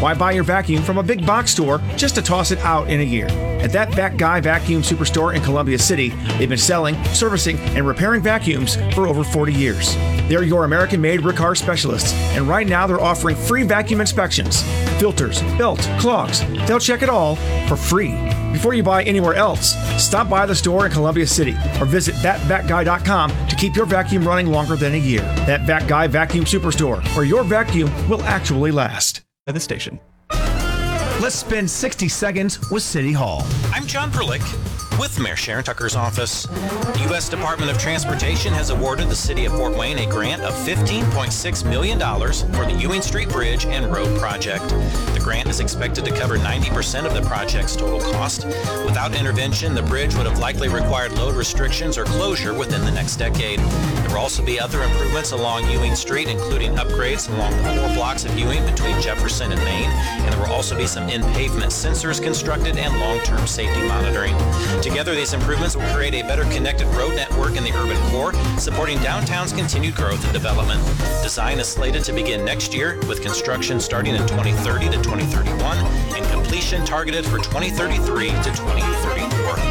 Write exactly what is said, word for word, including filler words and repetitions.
Why buy your vacuum from a big box store just to toss it out in a year? At that Vac Guy Vacuum Superstore in Columbia City, they've been selling, servicing, and repairing vacuums for over forty years. They're your American-made Riccar specialists, and right now they're offering free vacuum inspections. Filters, belts, clogs. They'll check it all for free. Before you buy anywhere else, stop by the store in Columbia City or visit that vac guy dot com to keep your vacuum running longer than a year. That Vac Guy Vacuum Superstore, where your vacuum will actually last. At the station. Let's spend sixty seconds with City Hall. I'm John Perlick with Mayor Sharon Tucker's office. The U S Department of Transportation has awarded the City of Fort Wayne a grant of fifteen point six million dollars for the Ewing Street Bridge and Road project. The grant is expected to cover ninety percent of the project's total cost. Without intervention, the bridge would have likely required load restrictions or closure within the next decade. There will also be other improvements along Ewing Street, including upgrades along the four blocks of Ewing between Jefferson and Main, and there will also be some in-pavement sensors constructed and long-term safety monitoring. Together, these improvements will create a better connected road network in the urban core, supporting downtown's continued growth and development. Design is slated to begin next year, with construction starting in twenty thirty to twenty thirty-one and completion targeted for twenty thirty-three to twenty thirty-four.